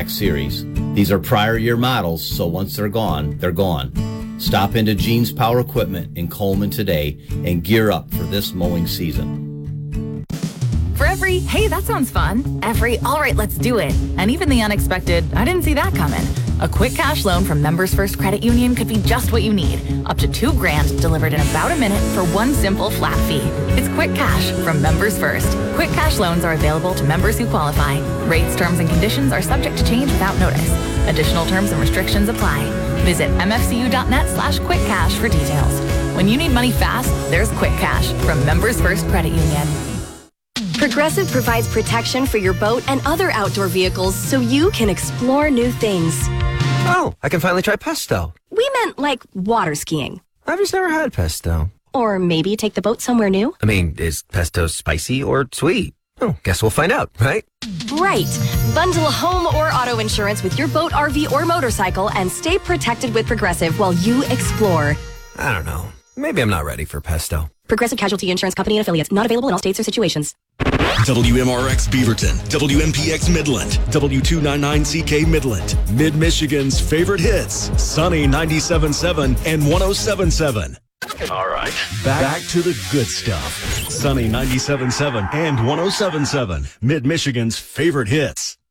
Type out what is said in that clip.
X Series. These are prior year models, so once they're gone, they're gone. Stop into Gene's Power Equipment in Coleman today and gear up for this mowing season. For every, hey, that sounds fun, every, all right, let's do it, and even the unexpected, I didn't see that coming. A quick cash loan from Members First Credit Union could be just what you need. Up to $2,000 delivered in about a minute for one simple flat fee. It's Quick Cash from Members First. Quick cash loans are available to members who qualify. Rates, terms, and conditions are subject to change without notice. Additional terms and restrictions apply. Visit mfcu.net/quickcash for details. When you need money fast, there's Quick Cash from Members First Credit Union. Progressive provides protection for your boat and other outdoor vehicles so you can explore new things. Oh, I can finally try pesto. We meant like water skiing. I've just never had pesto. Or maybe take the boat somewhere new. I mean, is pesto spicy or sweet? Oh, guess we'll find out, right? Right. Bundle home or auto insurance with your boat, RV, or motorcycle and stay protected with Progressive while you explore. I don't know. Maybe I'm not ready for pesto. Progressive Casualty Insurance Company and Affiliates. Not available in all states or situations. WMRX Beaverton, WMPX Midland, W299CK Midland, Mid-Michigan's favorite hits, Sunny 97.7 and 107.7. All right, back to the good stuff. Sunny 97.7 and 107.7, Mid-Michigan's favorite hits.